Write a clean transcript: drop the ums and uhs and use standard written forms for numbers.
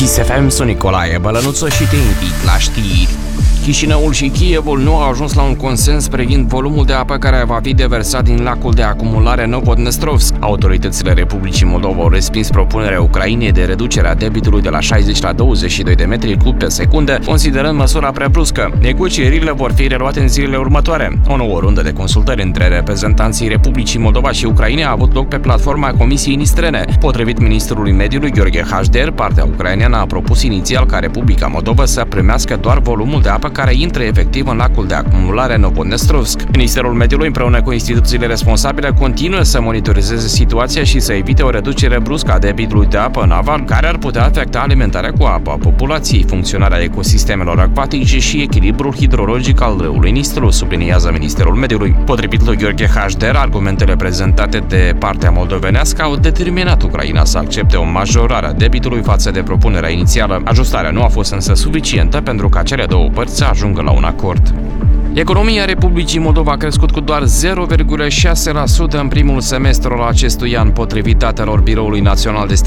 Kiss FM, sunt Nicolae Bălănuță și te invit la știri. Chișinăul și Kievul nu au ajuns la un consens privind volumul de apă care va fi deversat din lacul de acumulare Novodnestrovsk. Autoritățile Republicii Moldova au respins propunerea Ucrainei de reducere a debitului de la 60 la 22 de metri cub pe secundă, considerând măsura prea bruscă. Negocierile vor fi reluate în zilele următoare. O nouă rundă de consultări între reprezentanții Republicii Moldova și Ucraina a avut loc pe platforma Comisiei Nistrene. Potrivit ministrului mediului Gheorghe Hașder, partea ucraineană a propus inițial ca Republica Moldova să primească doar volumul de apă care intră efectiv în lacul de acumulare Novodnestrovsk. Ministerul Mediului împreună cu instituțiile responsabile continuă să monitorizeze situația și să evite o reducere bruscă a debitului de apă în aval, care ar putea afecta alimentarea cu apă a populației, funcționarea ecosistemelor acvatice și echilibrul hidrologic al râului Nistru, subliniază Ministerul Mediului. Potrivit lui Gheorghe Hașder, argumentele prezentate de partea moldovenească au determinat Ucraina să accepte o majorare a debitului față de propunerea inițială. Ajustarea nu a fost însă suficientă pentru ca cele două părți să ajungă la un acord. Economia Republicii Moldova a crescut cu doar 0,6% în primul semestru al acestui an, potrivit datelor Biroului Național de